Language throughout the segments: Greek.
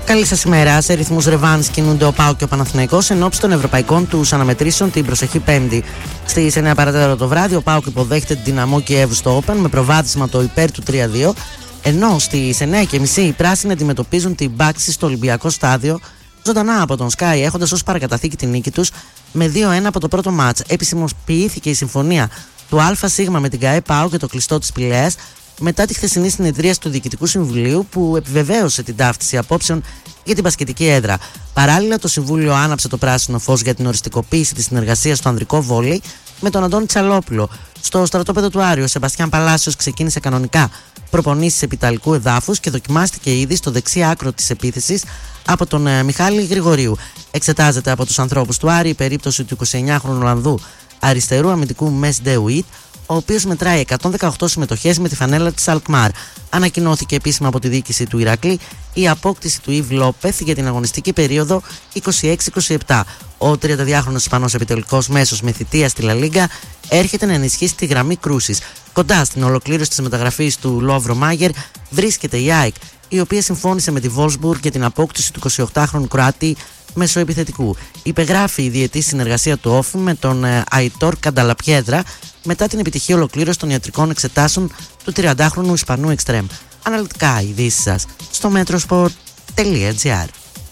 Καλή σας ημέρα. Σε ρυθμούς ρεβάνς κινούνται ο ΠΑΟΚ και ο Παναθηναϊκός ενόψει των ευρωπαϊκών τους αναμετρήσεων την προσεχή Πέμπτη. Στις 9 παρατέταρτο το βράδυ, ο ΠΑΟΚ υποδέχεται την Δυναμό Κιέβου στο Open με προβάδισμα το υπέρ του 3-2. Ενώ στις 9:30 οι πράσινοι αντιμετωπίζουν την Μπάξη στο Ολυμπιακό Στάδιο ζωντανά από τον Sky, έχοντας ως παρακαταθήκη την νίκη τους με 2-1 από το πρώτο μάτς. Επισημοποιήθηκε η συμφωνία του ΑΣ με την ΚΑΕ ΠΑΟΚ και το κλειστό της Πηλαίας μετά τη χθεσινή συνεδρίαση του Διοικητικού Συμβουλίου που επιβεβαίωσε την ταύτιση απόψεων για την μπασκετική έδρα. Παράλληλα, το Συμβούλιο άναψε το πράσινο φως για την οριστικοποίηση της συνεργασίας στο ανδρικό βόλεϊ με τον Αντώνη Τσαλόπουλο. Στο στρατόπεδο του Άριου, ο Σεμπαστιάν Παλάσιος ξεκίνησε κανονικά προπονήσεις επιταλικού εδάφους και δοκιμάστηκε ήδη στο δεξί άκρο της επίθεσης από τον Μιχάλη Γρηγορίου. Εξετάζεται από τους ανθρώπους του Άρη η περίπτωση του 29χρονου Ολλανδού αριστερού αμυντικού Μες Ντεουίτ, ο οποίος μετράει 118 συμμετοχές με τη φανέλα της Αλκμάρ. Ανακοινώθηκε επίσημα από τη διοίκηση του Ηρακλή η απόκτηση του Ιβ Λόπεθ για την αγωνιστική περίοδο 26-27. Ο 32χρονος Ισπανός επιτελικός μέσος με θητεία στη Λα Λίγκα έρχεται να ενισχύσει τη γραμμή κρούσης. Κοντά στην ολοκλήρωση της μεταγραφής του Λόβρο Μάγερ βρίσκεται η ΑΕΚ, η οποία συμφώνησε με τη Βόλσμπουργκ για την απόκτηση του 28χρονου Κροάτη μεσοεπιθετικού. Υπεγράφει η διετή συνεργασία του Όφη με τον Αϊτόρ Κανταλαπιέδρα μετά την επιτυχή ολοκλήρωση των ιατρικών εξετάσεων του 30χρονου Ισπανού εξτρέμ. Αναλυτικά οι ειδήσεις σας στο metrosport.gr.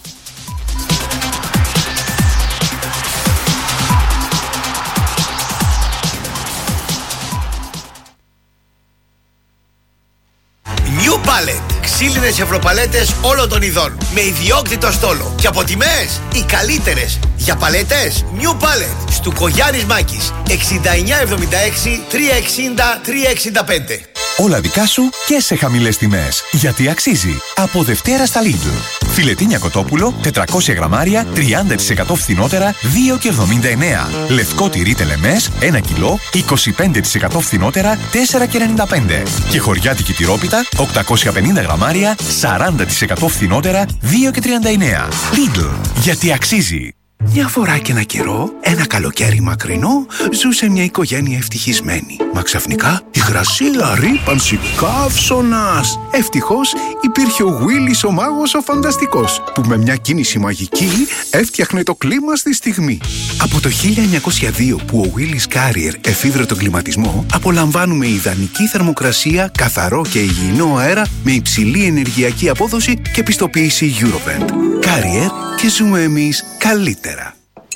New Palette. Ξύλινες ευρωπαλέτες όλων των ειδών με ιδιόκτητο στόλο και από τιμές οι καλύτερες. Για παλέτες New Palette στου Κογιάννης Μάκης 6976 360 365. Όλα δικά σου και σε χαμηλές τιμές. Γιατί αξίζει. Από Δευτέρα στα Lidl. Φιλετίνια κοτόπουλο 400 γραμμάρια 30% φθηνότερα 2,79. Λευκό τυρί τελεμές 1 κιλό 25% φθηνότερα 4,95. Και χωριάτικη τυρόπιτα 850 γραμμάρια 40% φθηνότερα 2,39. Lidl. Γιατί αξίζει. Μια φορά και ένα καιρό, ένα καλοκαίρι μακρινό, ζούσε μια οικογένεια ευτυχισμένη. Μα ξαφνικά υγρασία, ρύπανση, καύσωνας. Ευτυχώς υπήρχε ο Γουίλης ο μάγος ο φανταστικός, που με μια κίνηση μαγική έφτιαχνε το κλίμα στη στιγμή. Από το 1902 που ο Willis Carrier εφήβρε τον κλιματισμό, απολαμβάνουμε ιδανική θερμοκρασία, καθαρό και υγιεινό αέρα με υψηλή ενεργειακή απόδοση και πιστοποίηση Eurovent. Carrier και ζούμε εμείς καλύτερα.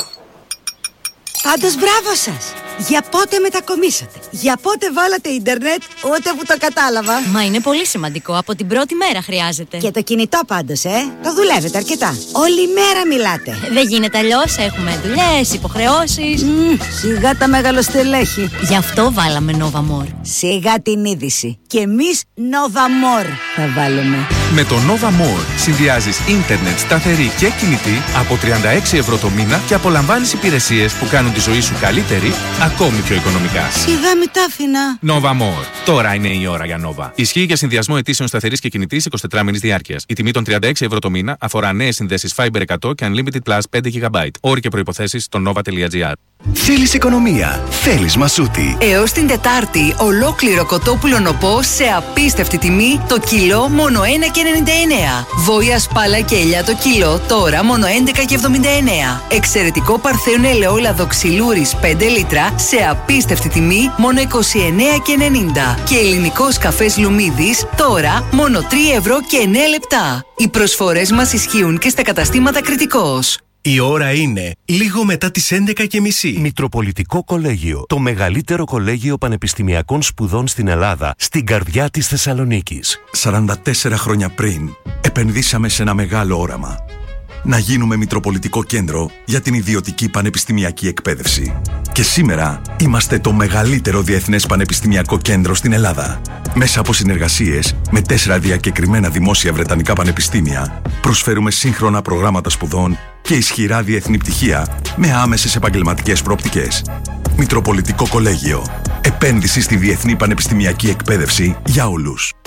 Πάντως μπράβο σας! Για πότε μετακομίσατε? Για πότε βάλατε ίντερνετ? Ούτε που το κατάλαβα. Μα είναι πολύ σημαντικό. Από την πρώτη μέρα χρειάζεται. Και το κινητό πάντως, το δουλεύετε αρκετά. Όλη μέρα μιλάτε. Δεν γίνεται αλλιώς. Έχουμε δουλειές, υποχρεώσεις. Σιγά τα μεγαλοστελέχη. Γι' αυτό βάλαμε Nova More. Σιγά την είδηση. Και εμείς Nova More θα βάλουμε. Με το Nova More συνδυάζεις ίντερνετ σταθερή και κινητή από 36 ευρώ το μήνα και απολαμβάνεις υπηρεσίες που κάνουν τη ζωή σου καλύτερη, ακόμη πιο οικονομικά. Σιγά μη τα άφηνα. Nova More. Τώρα είναι η ώρα για Nova. Ισχύει για συνδυασμό αιτήσεων σταθερής και κινητής 24 μήνες διάρκειας. Η τιμή των 36 ευρώ το μήνα αφορά νέες συνδέσεις Fiber 100 και Unlimited Plus 5 GB. Όροι και προϋποθέσεις στο nova.gr. Θέλεις οικονομία, θέλεις Μασούτη. Έως την Τετάρτη, ολόκληρο κοτόπουλο νοπό σε απίστευτη τιμή, το κιλό μόνο 1,99. Βόηα σπάλα και ελιά το κιλό τώρα μόνο 11,79. Εξαιρετικό παρθένο ελαιόλαδο ξυλούρης 5 λίτρα σε απίστευτη τιμή μόνο 29,90. Και ελληνικός καφές Λουμίδης τώρα μόνο 3 ευρώ και 9 λεπτά. Οι προσφορές μας ισχύουν και στα καταστήματα Κρητικός. Η ώρα είναι λίγο μετά τις 11:30. Μητροπολιτικό Κολέγιο. Το μεγαλύτερο κολέγιο πανεπιστημιακών σπουδών στην Ελλάδα, στην καρδιά της Θεσσαλονίκης. 44 χρόνια πριν, επενδύσαμε σε ένα μεγάλο όραμα. Να γίνουμε Μητροπολιτικό Κέντρο για την ιδιωτική πανεπιστημιακή εκπαίδευση. Και σήμερα είμαστε το μεγαλύτερο διεθνές πανεπιστημιακό κέντρο στην Ελλάδα. Μέσα από συνεργασίες με 4 διακεκριμένα δημόσια βρετανικά πανεπιστήμια, προσφέρουμε σύγχρονα προγράμματα σπουδών και ισχυρά διεθνή πτυχία με άμεσες επαγγελματικές προοπτικές. Μητροπολιτικό Κολέγιο. Επένδυση στη διεθνή πανεπιστημιακή εκπαίδευση για όλους.